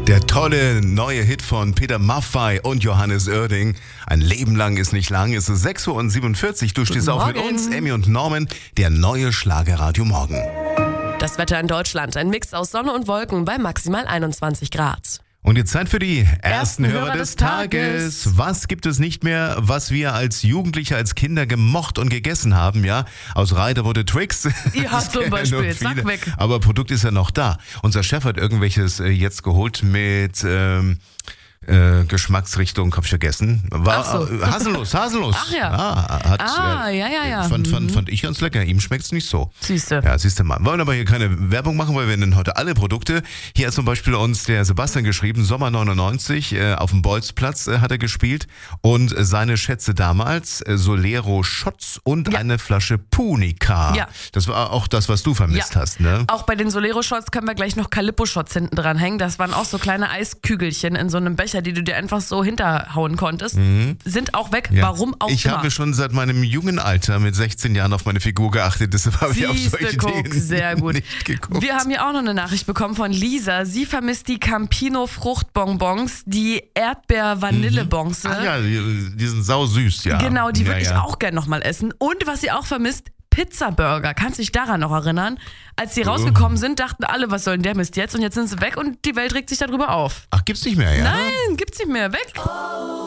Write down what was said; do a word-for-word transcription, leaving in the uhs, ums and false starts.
Der tolle neue Hit von Peter Maffay und Johannes Oerding. Ein Leben lang ist nicht lang. Es ist sechs Uhr siebenundvierzig. Du stehst auf mit uns, Emmy und Norman. Der neue Schlagerradio Morgen. Das Wetter in Deutschland. Ein Mix aus Sonne und Wolken bei maximal einundzwanzig Grad. Und jetzt Zeit für die ersten, Ersten Hörer, Hörer des des Tages. Tages. Was gibt es nicht mehr, was wir als Jugendliche, als Kinder gemocht und gegessen haben? Ja, aus Reiter wurde Twix. Ja, Das zum kennen Beispiel. nur Zack, viele. weg. Aber Produkt ist ja noch da. Unser Chef hat irgendwelches äh, jetzt geholt mit ähm, äh, Geschmacksrichtung, hab ich vergessen. War Ach so. äh, Haselnuss, Haselnuss. Ach ja. Ah, hat, Ah, äh, ja, ja, ja. Fand, fand, Mhm. fand ich ganz lecker. Ihm schmeckt's nicht so. Siehste. Ja, siehst du mal. Wollen aber hier keine Werbung machen, weil wir nennen heute alle Produkte. Hier hat zum Beispiel uns der Sebastian geschrieben, Sommer neunundneunzig, äh, auf dem Bolzplatz äh, hat er gespielt und äh, seine Schätze damals, äh, Solero Shots und Ja. eine Flasche Punica. Ja. Das war auch das, was du vermisst Ja. hast, ne? Auch bei den Solero-Shots können wir gleich noch Calippo-Shots hinten dran hängen. Das waren auch so kleine Eiskügelchen in so einem Becher, die du dir einfach so hinterhauen konntest. Sind auch weg. Ja. Warum auch Ich immer. habe schon seit meinem jungen Alter mit sechzehn Jahren auf meine Figur geachtet, deshalb habe ich auf Siehste, solche guck, Dinge sehr gut. nicht geguckt. Wir haben hier auch noch eine Nachricht bekommen von Lisa. Sie vermisst die Campino Fruchtbonbons, die Erdbeer-Vanille-Bonze. Ah ja, die, die sind sau süß, ja. Genau, die ja, würde ich ja. auch gerne nochmal essen. Und was sie auch vermisst, Pizza-Burger. Kannst du dich daran noch erinnern? Als sie rausgekommen sind, dachten alle, was soll denn der Mist jetzt? Und jetzt sind sie weg und die Welt regt sich darüber auf. Ach, gibt's nicht mehr, ja? Nein, gibt's nicht mehr. Weg.